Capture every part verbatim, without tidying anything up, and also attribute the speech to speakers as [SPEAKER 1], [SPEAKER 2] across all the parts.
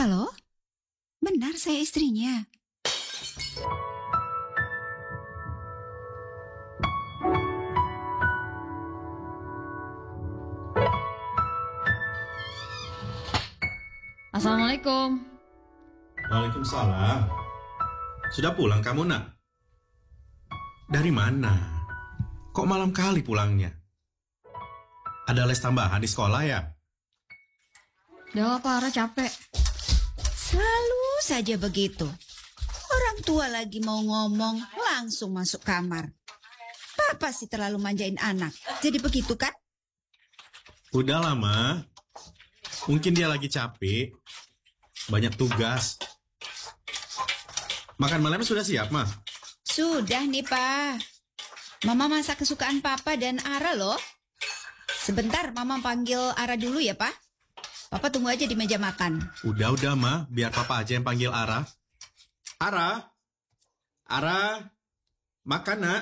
[SPEAKER 1] Halo? Benar saya istrinya.
[SPEAKER 2] Assalamualaikum.
[SPEAKER 3] Waalaikumsalam. Sudah pulang kamu, nak? Dari mana? Kok malam kali pulangnya? Ada les tambahan di sekolah ya?
[SPEAKER 2] Udah Pak, Ara capek.
[SPEAKER 1] Selalu saja begitu. Orang tua lagi mau ngomong, langsung masuk kamar. Papa sih terlalu manjain anak. Jadi begitu kan?
[SPEAKER 3] Udah lama. Mungkin dia lagi capek. Banyak tugas. Makan malamnya sudah siap, Ma?
[SPEAKER 1] Sudah nih, Pak. Mama masak kesukaan Papa dan Ara loh. Sebentar, Mama panggil Ara dulu ya, Pak. Papa tunggu aja di meja makan.
[SPEAKER 3] Udah-udah, Ma. Biar Papa aja yang panggil Ara. Ara? Ara? Makan, nak?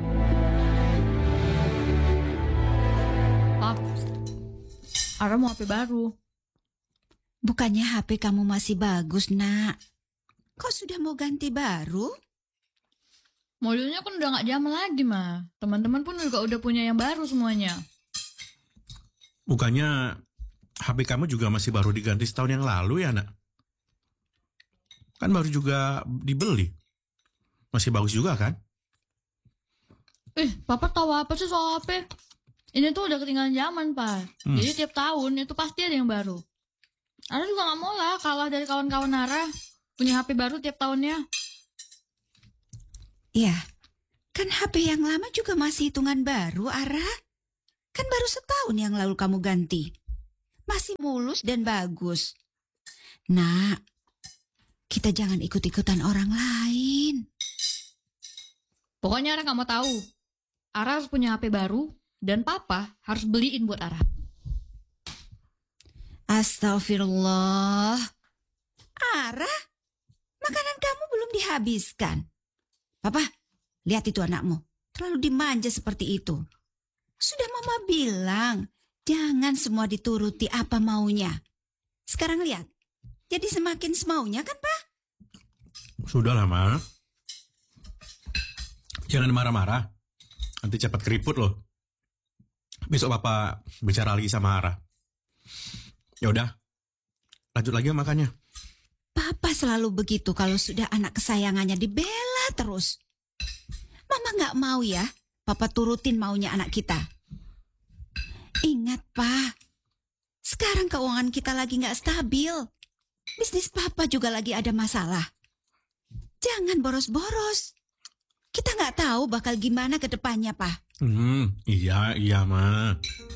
[SPEAKER 2] Pap, Ara mau H P baru.
[SPEAKER 1] Bukannya H P kamu masih bagus, nak? Kok sudah mau ganti baru?
[SPEAKER 2] Modelnya kan udah gak zaman lagi, Ma. Teman-teman pun juga udah punya yang baru semuanya.
[SPEAKER 3] Bukannya H P kamu juga masih baru diganti setahun yang lalu ya, nak? Kan baru juga dibeli. Masih bagus juga kan?
[SPEAKER 2] Eh, Papa tahu apa sih soal H P? Ini tuh udah ketinggalan zaman, Pak.
[SPEAKER 3] Hmm.
[SPEAKER 2] Jadi tiap tahun itu pasti ada yang baru. Ara juga gak mau lah kalah dari kawan-kawan Ara. Punya H P baru tiap tahunnya.
[SPEAKER 1] Ya, kan H P yang lama juga masih hitungan baru, Ara. Kan baru setahun yang lalu kamu ganti. Masih mulus dan bagus. Nak, kita jangan ikut-ikutan orang lain.
[SPEAKER 2] Pokoknya Ara gak mau tahu. Ara harus punya H P baru dan Papa harus beliin buat Ara.
[SPEAKER 1] Astagfirullah. Ara, makanan kamu belum dihabiskan. Papa, lihat itu anakmu. Terlalu dimanja seperti itu. Sudah Mama bilang, jangan semua dituruti apa maunya. Sekarang lihat, jadi semakin semaunya kan, Pak?
[SPEAKER 3] Sudah lah, Ma. Jangan marah-marah. Nanti cepat keriput loh. Besok Papa bicara lagi sama Ara. Ya udah, lanjut lagi makannya.
[SPEAKER 1] Papa selalu begitu kalau sudah anak kesayangannya dibela terus. Mama nggak mau ya, Papa turutin maunya anak kita. Ingat, Pak. Sekarang keuangan kita lagi nggak stabil. Bisnis Papa juga lagi ada masalah. Jangan boros-boros. Kita nggak tahu bakal gimana ke depannya, Pak.
[SPEAKER 3] Hmm, iya, iya, Ma.